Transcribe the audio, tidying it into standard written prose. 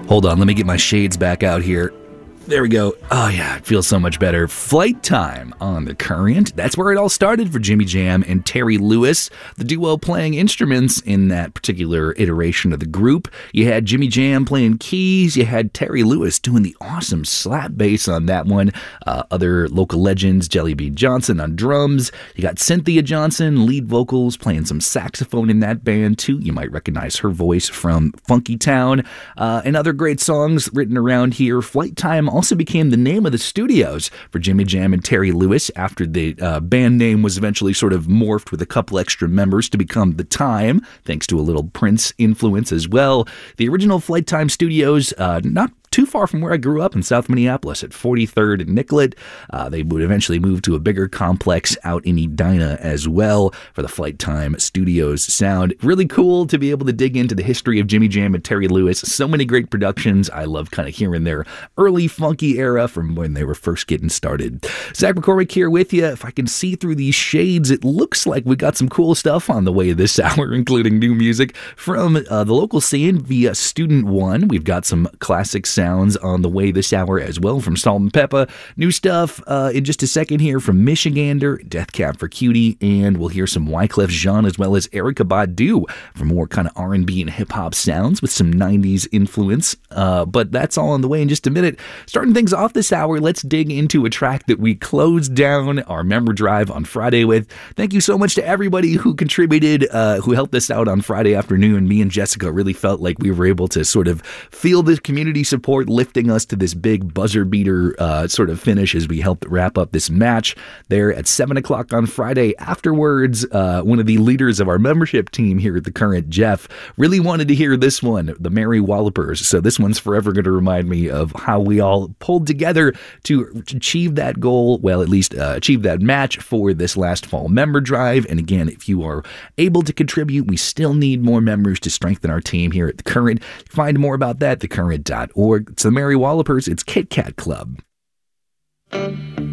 Hold on, let me get my shades back out here. There we go. Oh yeah, it feels so much better. Flight Time on The Current. That's where it all started for Jimmy Jam and Terry Lewis, the duo playing instruments in that particular iteration of the group. You had Jimmy Jam playing keys. You had Terry Lewis doing the awesome slap bass on that one. Other local legends, Jelly Bean Johnson on drums. You got Cynthia Johnson, lead vocals, playing some saxophone in that band too. You might recognize her voice from Funky Town. And other great songs written around here. Flight Time also became the name of the studios for Jimmy Jam and Terry Lewis after the band name was eventually sort of morphed with a couple extra members to become The Time, thanks to a little Prince influence as well. The original Flight Time Studios, not too far from where I grew up in South Minneapolis at 43rd and Nicollet. They would eventually move to a bigger complex out in Edina as well for the Flight Time Studios sound. Really cool to be able to dig into the history of Jimmy Jam and Terry Lewis. So many great productions. I love kind of hearing their early funky era from when they were first getting started. Zach McCormick here with you. If I can see through these shades, it looks like we got some cool stuff on the way this hour, including new music from the local scene via Student One. We've got some classic sounds on the way this hour as well from Salt and Peppa. New stuff in just a second here from Michigander, Death Cab for Cutie, and we'll hear some Wyclef Jean as well as Erykah Badu for more kind of R&B and hip-hop sounds with some 90s influence. But that's all on the way in just a minute. Starting things off this hour, let's dig into a track that we closed down our Member Drive on Friday with. Thank you so much to everybody who contributed, who helped us out on Friday afternoon. Me and Jessica really felt like we were able to sort of feel the community support lifting us to this big buzzer beater sort of finish as we helped wrap up this match there at 7 o'clock on Friday. Afterwards, one of the leaders of our membership team here at The Current, Jeff, really wanted to hear this one, the Mary Wallopers. So this one's forever going to remind me of how we all pulled together to achieve that goal, well, at least achieve that match for this last fall member drive. And again, if you are able to contribute, we still need more members to strengthen our team here at The Current. Find more about that at thecurrent.org. It's the Mary Wallopers. It's Kit Kat Club.